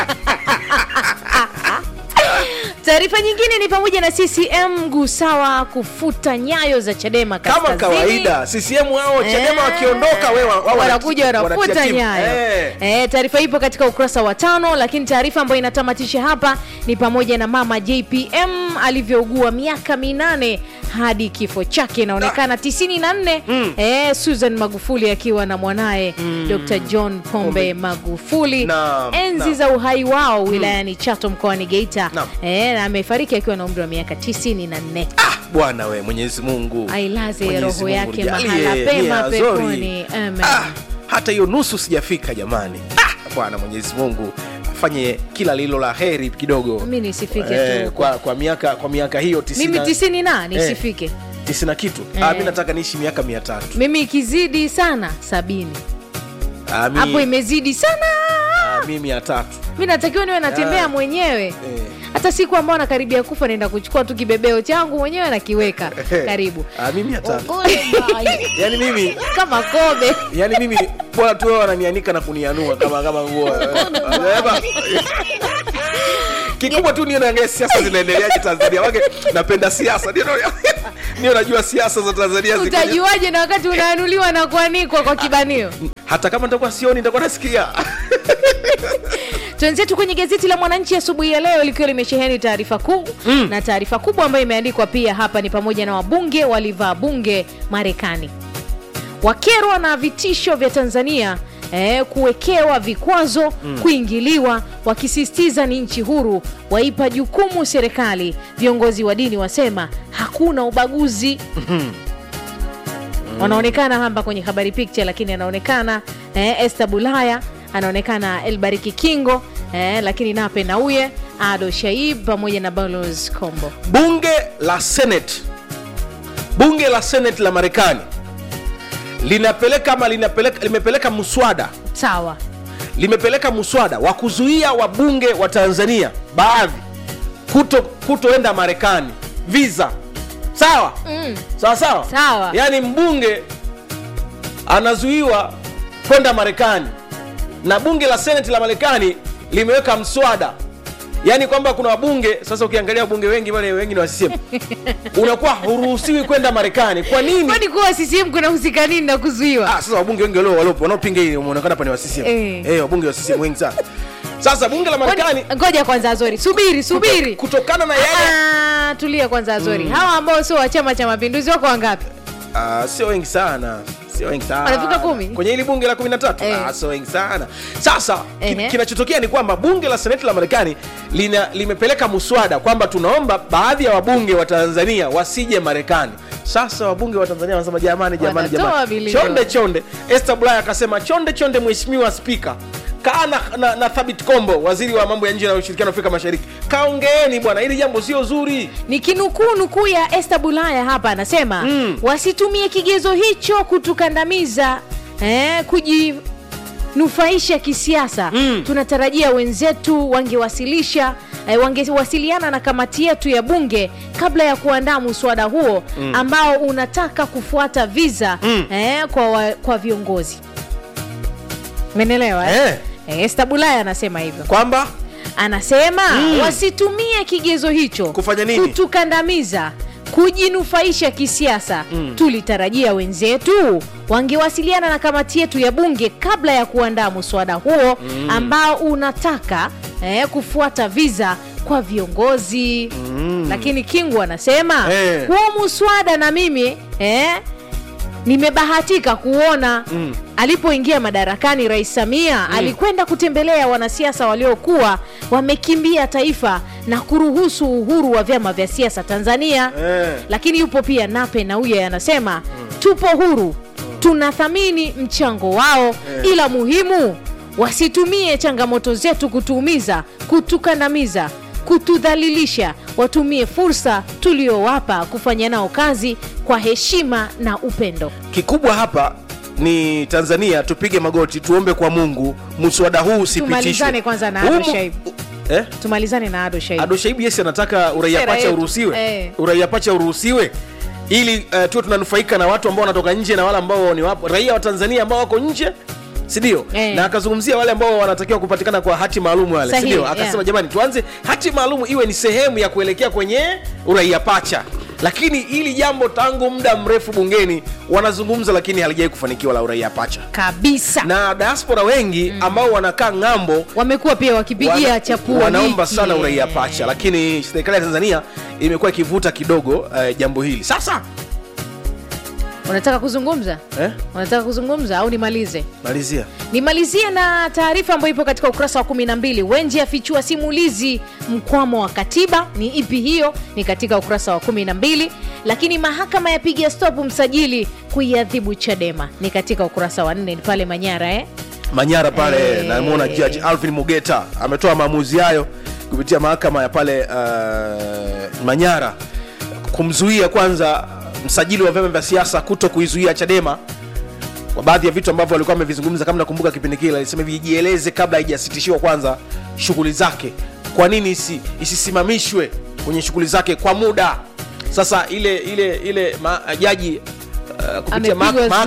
Taarifa nyingine ni pamoja na CCM Gusawa kufuta nyayo za Chadema kaskazini. Kama kawaida CCM wao Chadema wakiondoka wao wanakuja wanafuta nyayo. Taarifa ipo katika ukurasa wa 5, lakini taarifa ambayo inatamatisha hapa ni pamoja na mama JPM alivyougua miaka 8 hadi kifo chake, inaonekana 94. Susan Magufuli akiwa na mwanae Dr. John Pombe Magufuli enzi za uhai wao wilayani Chato mkoani Geita. Na amefariki akiwa na umri wa miaka 94. Bwana we Mwenyezi Mungu ailaze roho yake mahala pema peponi. Amen. Hata hiyo nusu sijafika jamani. Bwana Mwenyezi Mungu afanye kila lilo la heri kidogo. Mimi nisifike tu kwa miaka hiyo 90. Mimi 90 na nisifike 90 kitu. Mimi nataka niishi miaka 300. Mimi ikizidi sana 70. hapo imezidi sana. Mimi ya 3. Mimi natakiwa niwe natembea mwenyewe. Hata siku ambayo nakaribia kufa naenda kuchukua tu kibebeo changu mwenyewe na kiweka karibu. Mimi ya 3. Yaani mimi kama kobe. Yaani mimi bora tu wao wananianika na kunianua kama nguo. Kikubwa tu nione angalia siasa zinaendeleaje Tanzania. Wake napenda siasa. Ndio najua siasa za Tanzania ziko. Utajuaje na wakati unaanuliwa na kuanikwa kwa kibanio? Hata kama nitakuwa sioni nitakuwa nasikia. Tuanzetu kwenye gazeti la Mwananchi asubuhi ya leo likiwa limesheheni taarifa kuu na taarifa kubwa ambayo imeandikwa pia hapa ni pamoja na wabunge walivaa bunge Marekani. Wakerwa na vitisho vya Tanzania kuwekewa vikwazo, kuingiliwa, wakisisitiza ni nchi huru, waipa jukumu serikali. Viongozi wa dini wasema hakuna ubaguzi. Wanaonekana hapa kwenye habari picture, lakini anaonekana Esther Bulaya, anaonekana Elbariki Kingo, lakini Nape Nnauye, Ado Shaib pamoja na Balozi Kombo. Bunge la Senate la Marekani limepeleka muswada. Sawa. Limepeleka muswada wa kuzuia wabunge wa Tanzania baadhi kutoenda Marekani visa. Sawa? Sawa. Yaani mbunge anazuiwa kwenda Marekani na bunge la Senate la Marekani limeweka mswada. Yaani kwamba kuna wabunge sasa, ukiangalia wabunge wengi wale wengi ni wa CCM. Unakuwa huruhusiwi kwenda Marekani. Kwa nini? Kwani kwa CCM kuna husika nini na kuzuiwa? Sasa wabunge wengi wale wanaopinga hili umeonekana hapa ni wa CCM. Wabunge wa CCM wengi sana. Sasa bunge la Marekani, ngoja kwanza Azori. Subiri. Kutokana na yale tulia kwanza Azori. Hawa ambao sio wa Chama cha Mapinduzi wako wangapi? Sio wengi sana. Wanafika 10 kwenye hili bunge la 13. Sio wengi sana. Sasa kinachotokea ni kwamba bunge la Senate la Marekani limepeleka muswada kwamba tunaomba baadhi ya wabunge wa Tanzania wasije Marekani. Sasa wabunge wa Tanzania wanasema jamani. Chonde. Esther Bulaya akasema chonde Mheshimiwa Spika. Kaa na Thabit Kombo, waziri wa mambo ya nje na ushirikiano Afrika Mashariki. Kaongeeni bwana, hili jambo sio zuri. Ni kinukuu ya Esther Bulaya hapa anasema wasitumie kigezo hicho kutukandamiza, kujinufaisha kisiasa. Tunatarajia wenzetu wangewasiliana na kamati yetu ya bunge kabla ya kuandaa muswada huo ambao unataka kufuata visa kwa viongozi. Menelewa Esther Bulaya anasema hivyo. Kwamba anasema wasitumie kigezo hicho kufanya nini? Kutukandamiza, kujinufaisha kisiasa. Tulitarajia wenzetu wangewasiliana na kamati yetu ya bunge kabla ya kuandaa muswada huo ambao unataka kufuata visa kwa viongozi. Lakini Kingu anasema huo muswada na mimi nimebahatika kuona alipoingia madarakani Rais Samia alikwenda kutembelea wanasiasa waliokuwa wamekimbia taifa na kuruhusu uhuru wa vyama vya siasa Tanzania. Lakini yupo pia Nape Nnauye anasema tupo huru, tunathamini mchango wao, ila muhimu wasitumie changamoto zetu kutuumiza, kutukandamiza, kutudhalilisha. Watumie fursa tuliowapa kufanya nao kazi kwa heshima na upendo. Kikubwa hapa ni Tanzania tupige magoti tuombe kwa Mungu muswada huu usipitishwe. Tumalizane kwanza na Ado Shaib. Tumalizane na Ado Shaib. Ado Shaib yes anataka uraia pacha uruhusiwe. Uraia pacha uruhusiwe ili tuwe tunanufaika na watu ambao wanatoka nje na wale ambao ni wapo raia wa Tanzania ambao wako nje. Sidio? Na akazungumzia wale ambao wanatakiwa kupatikana kwa hati maalum wale. Sidio? Akasema jamani tuanze hati maalum iwe ni sehemu ya kuelekea kwenye uraia pacha. Lakini hili jambo tangu muda mrefu bungeni wanazungumza, lakini halijai kufanikiwa la uraia pacha kabisa. Na diaspora wengi ambao wanakaa ng'ambo wamekuwa pia wakipigia chapua wanaomba sana uraia pacha, lakini serikali ya Tanzania imekuwa ikivuta kidogo jambo hili. Sasa unataka kuzungumza? Unataka kuzungumza au nimalize? Malizia. Nimalizie na taarifa ambayo ipo katika ukurasa wa 12. Wengi afichua simulizi mkwamo wa katiba. Ni ipi hiyo? Ni katika ukurasa wa 12. Lakini mahakama yapiga stop msajili kuiadhibu Chadema. Ni katika ukurasa wa 4 pale Manyara Manyara pale namuona Judge Alvin Mugeta ametoa maamuzi hayo kupitia mahakama ya pale Manyara kumzuia kwanza msajili wa vyama vya siasa kuto kuizuia Chadema kwa baadhi ya vitu ambavyo walikuwa wamevizungumza. Kama nakumbuka kipindi kile alisema hivi, jieleze kabla haijasitishiwa kwanza shughuli zake, kwa nini isisimamishwe kwenye shughuli zake kwa muda. Sasa ile jaji kupitia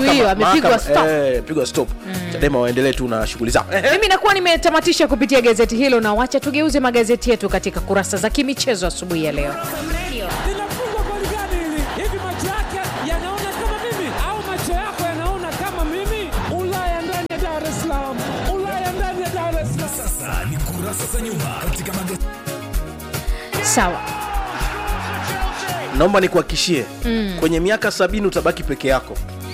pigwa stop. Chadema waendelee tu na shughuli zao. Mimi nakuwa nimetamatisha kupitia gazeti hilo, na wacha tugeuze magazeti yetu katika kurasa za kimichezo asubuhi ya leo. Linafungwa goli gani hili? Hivi macho yake yanaona kama mimi au macho yako yanaona kama mimi? Ulaya ndani ya Dar es Salaam. Ulaya ndani ya Dar es Salaam. Sasa ni kurasa za nyuma katika magazeti. Sawa. Naomba nikuhakikishie kwenye miaka 70 utabaki peke yako.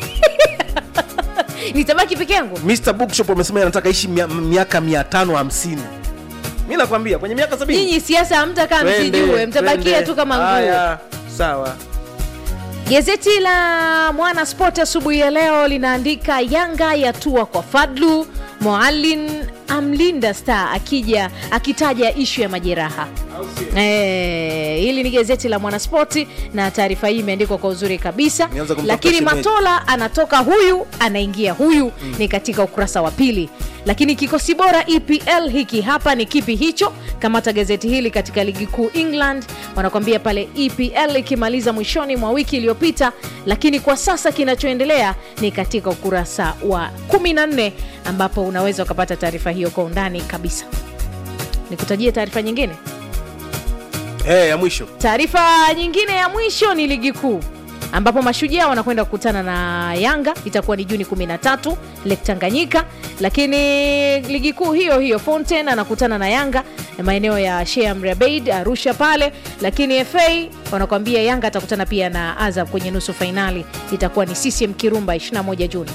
Nitabaki peke yangu? Mr. Bookshop amesema anataka ishi miaka 550. Mimi nakwambia kwenye miaka 70. Nyinyi siasa hamtakaa msijue, mtabakia tu kama nguo. Haya, sawa. Gazeti la Mwana Sport asubuhi ya leo linaandika Yanga yatua kwa Fadlu, Moalin amlinda Star akitaja ishu ya majeraha. Hili ni gazeti la Mwana Sport na taarifa hii imeandikwa kwa uzuri kabisa. Lakini Matola anatoka huyu anaingia huyu ni katika ukurasa wa pili. Lakini kikosi bora EPL hiki hapa ni kipi hicho? Kamata gazeti hili katika ligi kuu England wanakuambia pale EPL ikimaliza mwishoni mwa wiki iliyopita, lakini kwa sasa kinachoendelea ni katika ukurasa wa 14 ambapo unaweza ukapata taarifa hiyo kwa undani kabisa. Nikutajie taarifa nyingine? Ya mwisho. Taarifa nyingine ya mwisho ni ligi kuu ambapo Mashujaa wanakwenda kukutana na Yanga, itakuwa ni Juni 13 Lake Tanganyika. Lakini ligi kuu hiyo Fountain anakutana na Yanga maeneo ya Sheikh Amri Abeid Arusha pale. Lakini FA wanakuambia Yanga atakutana pia na Azam kwenye nusu finali, itakuwa ni CCM Kirumba 21 Juni.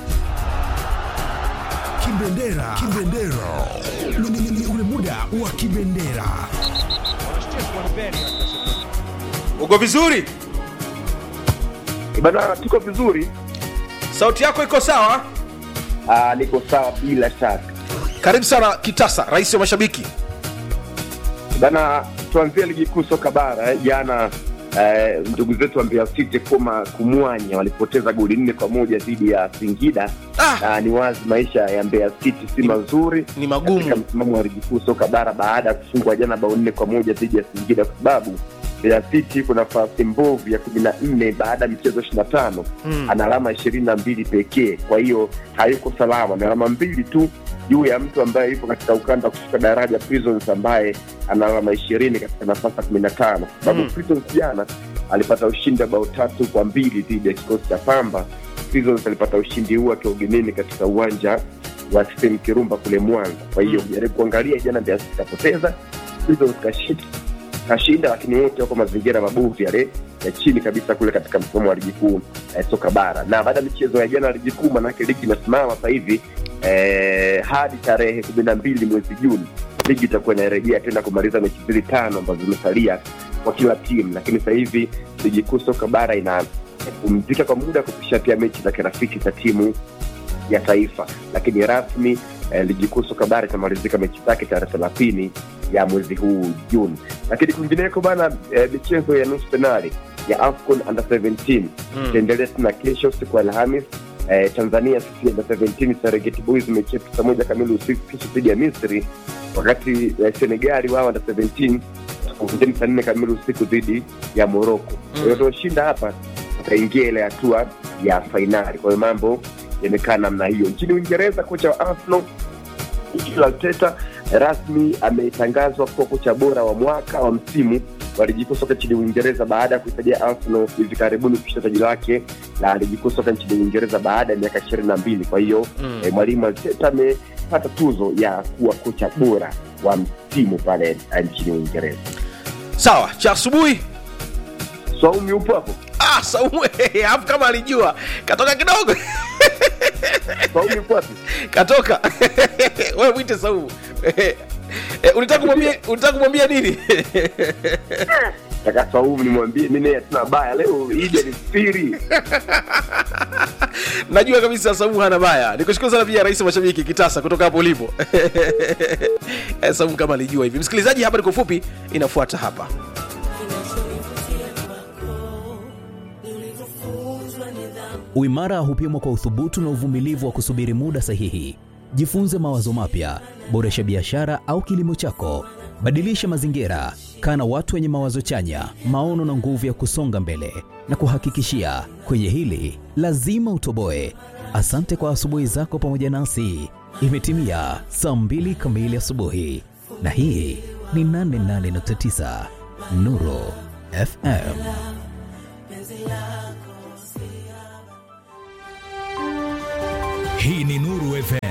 Kibendera. Ni ule muda wa kibendera. Uko vizuri? Bana, tuko vizuri. Sauti yako iko sawa? Niko sawa bila shaka. Karibu sana Kitasa, rais wa mashabiki. Bana, tuanzie ligi kuu soka bara. Jana ndugu zetu wa Mbeya City kumwanya walipoteza goli 4-1 dhidi ya Singida. Ni wazi maisha ya Mbeya City si mazuri, ni magumu katika msimamo wa ligi kuu soka bara baada ya kufungwa jana bao 4-1 dhidi ya Singida, kwa sababu Mbeya City kuna nafasi mbovu ya 14 baada ya michezo 25. Ana alama 22 pekee, kwa hiyo hayuko salama, na alama 2 tu juu ya mtu ambaye yupo katika ukanda kushuka daraja Prisons, ambaye ana alama 20 katika nafasi 15. Sababu Prisons jana alipata ushindi bao 3-2 dhidi ya kikosi cha Pamba. Prisons alipata ushindi huo akiwa ugenini katika uwanja wa CCM Kirumba kule Mwanza. Kwa hiyo jaribu kuangalia jana Mbeya City kapoteza, Prisons kashinda, lakini wote wako mazingira mabovu yale ya chini kabisa kule katika mfumo wa ligi kuu soka bara. Na baada ya michezo ya jana ligi kuu, manake ligi inasimama sasa hivi hadi tarehe 12 mwezi Juni. Ligi itakuwa inarejea tena kumaliza mechi 5 ambazo zimesalia kwa kila timu, lakini sasa hivi ligi kuu soka bara inapumzika kwa muda kupisha pia mechi za kirafiki za timu ya taifa, lakini rasmi ligi kuu soka bara itamalizika mechi zake tarehe 30 ya mwezi huu Juni. Lakini kwingineko bana, michezo ya nusu finali ya AFCON Under 17 itaendelea tena kesho siku ya Alhamisi. Tanzania sisi Under 17 Serengeti Boys mechi saa 1 kamili usiku dhidi ya Misri, wakati Senegal wao Under 17 kwenye saa 4 kamili usiku dhidi ya Morocco. Kwa hiyo shinda hapa ataingia ile hatua ya finali. Kwa hiyo mambo yamekaa namna hiyo. Nchini Uingereza, kocha wa Arsenal Mikel Arteta rasmi ametangazwa kuwa kocha bora wa mwaka wa msimu wa ligi kuu soka nchini Uingereza baada ya kuisaidia Arsenal hivi karibuni kushinda taji lake la ligi kuu soka nchini Uingereza baada ya miaka 22. Kwa hiyo mwalimu Arteta amepata tuzo ya kuwa kocha bora wa msimu pale nchini Uingereza. Sawa, cha asubuhi. Saumu upo hapo? Saumu hapo kama alijua. Katoka kidogo. Saumu upo hapo? Katoka. Wewe mwite Saumu. Unataka kumwambia nini? Nataka Saumu nimwambie mimi sina baya leo, ije ni siri. Najua kabisa Saumu hana baya. Nikushukuru sana pia rais wa mashabiki Kitasa kutoka hapo ulipo. Saumu kama alijua hivi. Msikilizaji, habari kwa fupi inafuata hapa. Nilivyofunzwa nidhamu Uimara hupimwa kwa uthubutu na uvumilivu wa kusubiri muda sahihi. Jifunze mawazo mapya, boresha biashara au kilimo chako, badilisha mazingira, kaa na watu wenye mawazo chanya, maono na nguvu ya kusonga mbele. Na kuhakikishia kwenye hili lazima utoboe. Asante kwa asubuhi zako pamoja nasi. Imetimia saa 2 kamili asubuhi. Na hii ni 88.9 Nuru FM. Hii ni Nuru FM.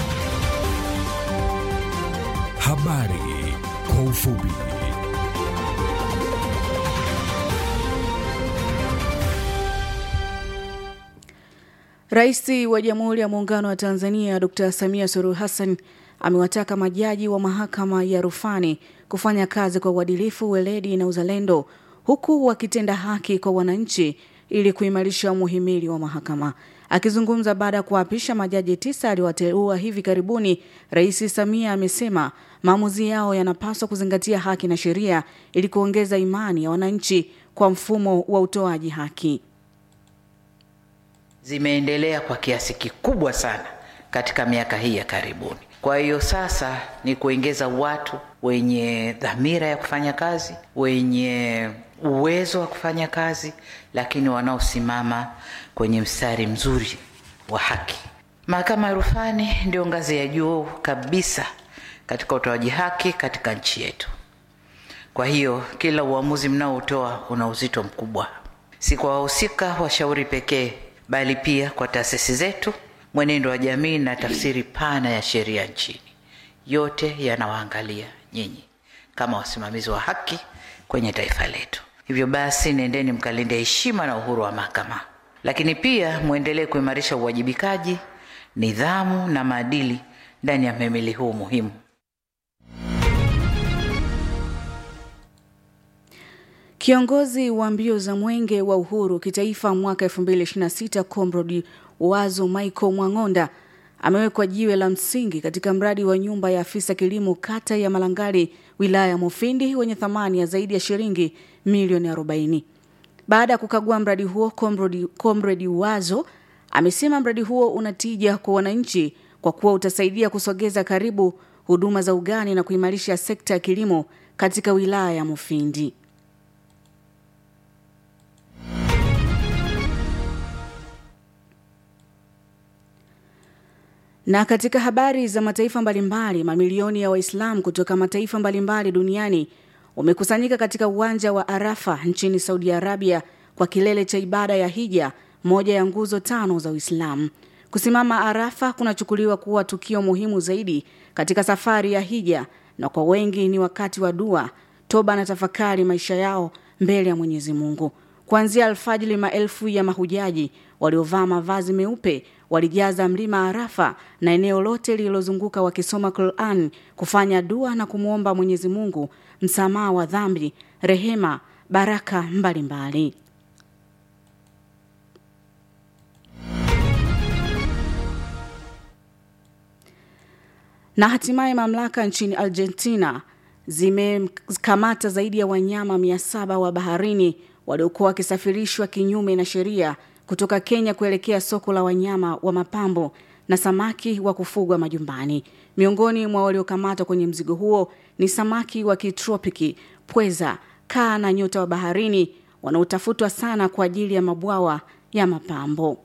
Habari kwa ufupi. Rais wa Jamhuri ya Muungano wa Tanzania Dr. Samia Suluhu Hassan amewataka majaji wa mahakama ya rufani kufanya kazi kwa uadilifu, weledi na uzalendo, huku wakitenda haki kwa wananchi ili kuimarisha muhimili wa mahakama. Akizungumza baada ya kuapisha majaji 9 aliyowateua hivi karibuni, Rais Samia amesema maamuzi yao yanapaswa kuzingatia haki na sheria ili kuongeza imani ya wananchi kwa mfumo wa utoaji haki. Zimeendelea kwa kiasi kikubwa sana katika miaka hii ya karibuni. Kwa hiyo sasa ni kuongeza watu wenye dhamira ya kufanya kazi, wenye uwezo wa kufanya kazi, lakini wanaosimama kwenye mstari mzuri wa haki. Mahakama ya rufani ndio ngazi ya juu kabisa katika utoaji haki katika nchi yetu. Kwa hiyo kila uamuzi mnaotoa una uzito mkubwa, si kwa wahusika washauri pekee, bali pia kwa taasisi zetu, mwenendo wa jamii na tafsiri pana ya sheria nchini. Yote yanawaangalia nyinyi kama wasimamizi wa haki kwenye taifa letu. Hivyo basi nendeni mkalinde heshima na uhuru wa mahakama, lakini pia muendelee kuimarisha uwajibikaji, nidhamu na maadili ndani ya mhimili huu muhimu. Kiongozi wa mbio za Mwenge wa Uhuru kitaifa mwaka 2026 Comrade Wazo Michael Mwangonda amewekwa jiwe la msingi katika mradi wa nyumba ya afisa kilimo kata ya Malangali wilaya ya Mufindi wenye thamani ya zaidi ya shilingi milioni 40. Baada ya kukagua mradi huo, Comrade Wazo amesema mradi huo unatija kwa wananchi kwa kuwa utasaidia kusogeza karibu huduma za ugani na kuimarisha sekta ya kilimo katika wilaya ya Mufindi. Na katika habari za mataifa mbalimbali, mamilioni ya Waislamu kutoka mataifa mbalimbali duniani wamekusanyika katika uwanja wa Arafa nchini Saudi Arabia kwa kilele cha ibada ya hija, moja ya nguzo 5 za Uislamu. Kusimama Arafa kunachukuliwa kuwa tukio muhimu zaidi katika safari ya hija, na kwa wengi ni wakati wa dua, toba na tafakari maisha yao mbele ya Mwenyezi Mungu. Kuanzia alfajiri, maelfu ya mahujaji waliovaa mavazi meupe walijaza mlima Arafa na eneo lote lililozunguka wakisoma Qur'an, kufanya dua na kumuomba Mwenyezi Mungu msamaha wa dhambi, rehema, baraka mbalimbali. Na hatimaye mamlaka nchini Argentina zimekamata zaidi ya wanyama 700 wa baharini waliokuwa wakisafirishwa kinyume na sheria kutoka Kenya kuelekea soko la wanyama wa mapambo na samaki wa kufugwa majumbani. Miongoni mwa waliokamatwa kwenye mzigo huo ni samaki wa kitropiki, pweza, kaa na nyota wa baharini wanaotafutwa sana kwa ajili ya mabwawa ya mapambo.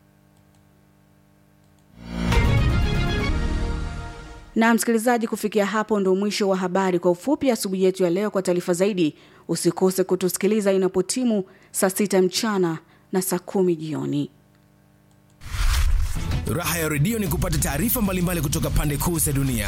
Na msikilizaji, kufikia hapo ndo mwisho wa habari kwa ufupi asubuhi yetu ya leo. Kwa taarifa zaidi usikose kutusikiliza inapotimu saa 6 mchana na saa 10 jioni. Raha ya redio ni kupata taarifa mbalimbali kutoka pande kuu za dunia.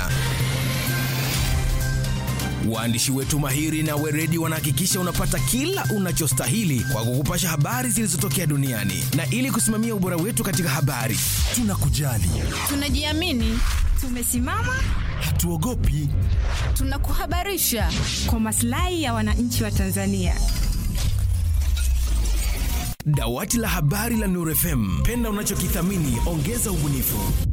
Waandishi wetu mahiri na weredi wanahakikisha unapata kila unachostahili kwa kukupasha habari zilizotokea duniani, na ili kusimamia ubora wetu katika habari, tunakujali, tunajiamini, tumesimama, hatuogopi, tunakuhabarisha kwa maslahi ya wananchi wa Tanzania. Dawati la habari la Nuru FM, penda unachokithamini, ongeza ubunifu.